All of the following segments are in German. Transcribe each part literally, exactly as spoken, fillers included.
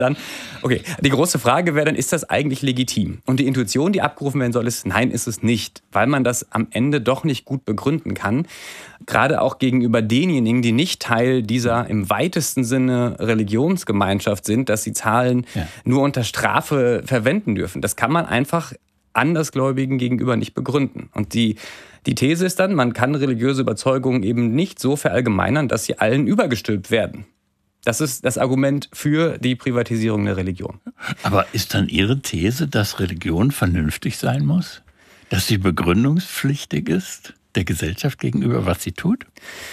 Dann, okay, die große Frage wäre dann, ist das eigentlich legitim? Und die Intuition, die abgerufen werden soll, ist, nein, ist es nicht, weil man das am Ende doch nicht gut begründen kann. Gerade auch gegenüber denjenigen, die nicht Teil dieser im weitesten Sinne Religionsgemeinschaft sind, dass sie Zahlen ja. nur unter Strafe verwenden dürfen. Das kann man einfach Andersgläubigen gegenüber nicht begründen. Und die, die These ist dann, man kann religiöse Überzeugungen eben nicht so verallgemeinern, dass sie allen übergestülpt werden. Das ist das Argument für die Privatisierung der Religion. Aber ist dann Ihre These, dass Religion vernünftig sein muss? Dass sie begründungspflichtig ist der Gesellschaft gegenüber, was sie tut?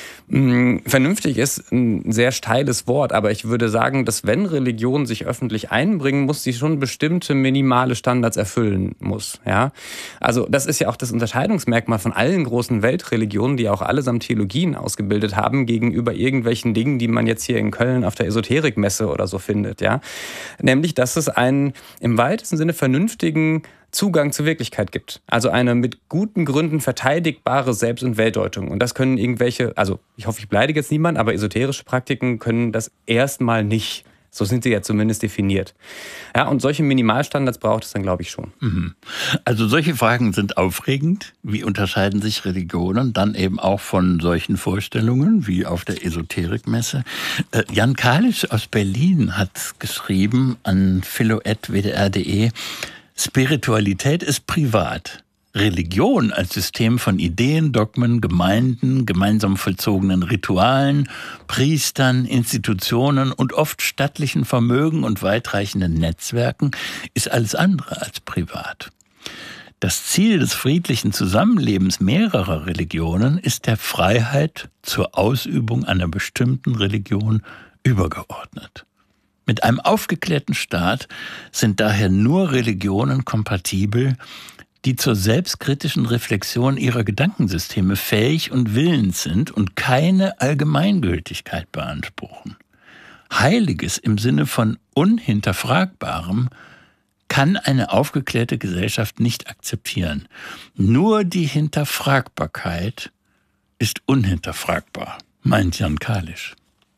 Vernünftig ist ein sehr steiles Wort, aber ich würde sagen, dass wenn Religion sich öffentlich einbringen muss, sie schon bestimmte minimale Standards erfüllen muss. Ja? Also das ist ja auch das Unterscheidungsmerkmal von allen großen Weltreligionen, die auch allesamt Theologien ausgebildet haben, gegenüber irgendwelchen Dingen, die man jetzt hier in Köln auf der Esoterikmesse oder so findet. Ja? Nämlich, dass es einen im weitesten Sinne vernünftigen Zugang zur Wirklichkeit gibt. Also eine mit guten Gründen verteidigbare Selbst- und Weltdeutung. Und das können irgendwelche, also ich hoffe, ich beleidige jetzt niemanden, aber esoterische Praktiken können das erstmal nicht. So sind sie ja zumindest definiert. Ja, und solche Minimalstandards braucht es dann, glaube ich, schon. Also solche Fragen sind aufregend. Wie unterscheiden sich Religionen dann eben auch von solchen Vorstellungen wie auf der Esoterikmesse? Jan Kalisch aus Berlin hat geschrieben an philo at w d r punkt d e: Spiritualität ist privat. Religion als System von Ideen, Dogmen, Gemeinden, gemeinsam vollzogenen Ritualen, Priestern, Institutionen und oft stattlichen Vermögen und weitreichenden Netzwerken ist alles andere als privat. Das Ziel des friedlichen Zusammenlebens mehrerer Religionen ist der Freiheit zur Ausübung einer bestimmten Religion übergeordnet. Mit einem aufgeklärten Staat sind daher nur Religionen kompatibel, die zur selbstkritischen Reflexion ihrer Gedankensysteme fähig und willens sind und keine Allgemeingültigkeit beanspruchen. Heiliges im Sinne von Unhinterfragbarem kann eine aufgeklärte Gesellschaft nicht akzeptieren. Nur die Hinterfragbarkeit ist unhinterfragbar, meint Jan Kalisch.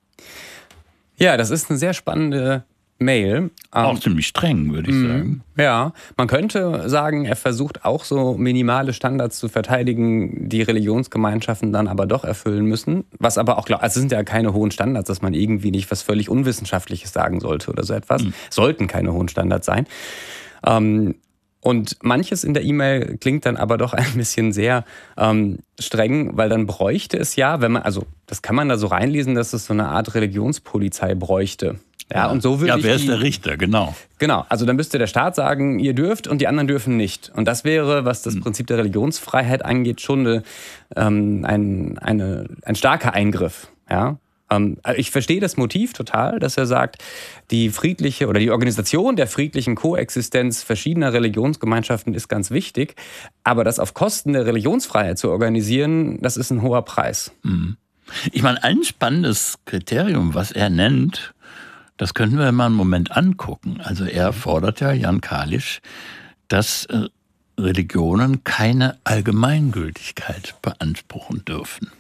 Ja, das ist eine sehr spannende Mail. Auch ähm, ziemlich streng, würde ich mh, sagen. Ja, man könnte sagen, er versucht auch so minimale Standards zu verteidigen, die Religionsgemeinschaften dann aber doch erfüllen müssen. Was aber auch, also es sind ja keine hohen Standards, dass man irgendwie nicht was völlig Unwissenschaftliches sagen sollte oder so etwas. Mhm. Sollten keine hohen Standards sein. Ähm, Und manches in der E-Mail klingt dann aber doch ein bisschen sehr ähm, streng, weil dann bräuchte es ja, wenn man, also das kann man da so reinlesen, dass es so eine Art Religionspolizei bräuchte. Ja, und so würde ja, ich wer die, ist der Richter, genau. Genau, also dann müsste der Staat sagen, ihr dürft und die anderen dürfen nicht. Und das wäre, was das Prinzip der Religionsfreiheit angeht, schon eine, ähm, ein, eine, ein starker Eingriff. Ja. Ich verstehe das Motiv total, dass er sagt, die friedliche oder die Organisation der friedlichen Koexistenz verschiedener Religionsgemeinschaften ist ganz wichtig, aber das auf Kosten der Religionsfreiheit zu organisieren, das ist ein hoher Preis. Ich meine, ein spannendes Kriterium, was er nennt, das könnten wir mal einen Moment angucken. Also er fordert ja, Jan Kalisch, dass Religionen keine Allgemeingültigkeit beanspruchen dürfen.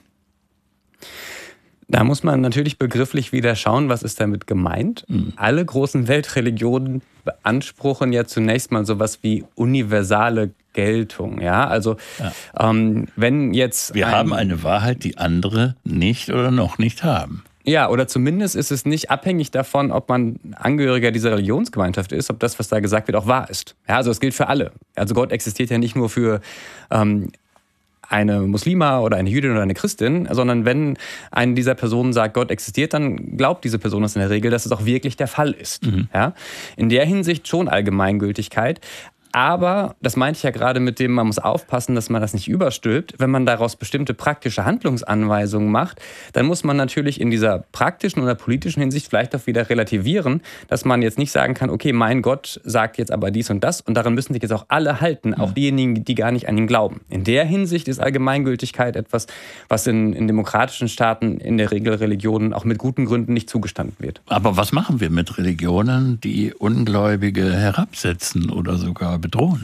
Da muss man natürlich begrifflich wieder schauen, was ist damit gemeint. Mhm. Alle großen Weltreligionen beanspruchen ja zunächst mal sowas wie universale Geltung. Ja, also ja. Ähm, wenn jetzt wir ein, haben eine Wahrheit, die andere nicht oder noch nicht haben. Ja, oder zumindest ist es nicht abhängig davon, ob man Angehöriger dieser Religionsgemeinschaft ist, ob das, was da gesagt wird, auch wahr ist. Ja, also es gilt für alle. Also Gott existiert ja nicht nur für ähm, eine Muslima oder eine Jüdin oder eine Christin, sondern wenn eine dieser Personen sagt, Gott existiert, dann glaubt diese Person das in der Regel, dass es auch wirklich der Fall ist. Mhm. Ja? In der Hinsicht schon Allgemeingültigkeit. Aber, das meinte ich ja gerade mit dem, man muss aufpassen, dass man das nicht überstülpt. Wenn man daraus bestimmte praktische Handlungsanweisungen macht, dann muss man natürlich in dieser praktischen oder politischen Hinsicht vielleicht auch wieder relativieren, dass man jetzt nicht sagen kann, okay, mein Gott sagt jetzt aber dies und das und daran müssen sich jetzt auch alle halten, auch diejenigen, die gar nicht an ihn glauben. In der Hinsicht ist Allgemeingültigkeit etwas, was in, in demokratischen Staaten in der Regel Religionen auch mit guten Gründen nicht zugestanden wird. Aber was machen wir mit Religionen, die Ungläubige herabsetzen oder sogar bedrohen?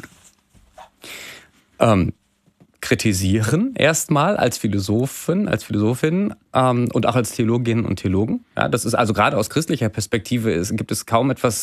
Ähm, kritisieren erstmal als Philosophen, als Philosophin ähm, und auch als Theologinnen und Theologen. Ja, das ist also gerade aus christlicher Perspektive ist, gibt es kaum etwas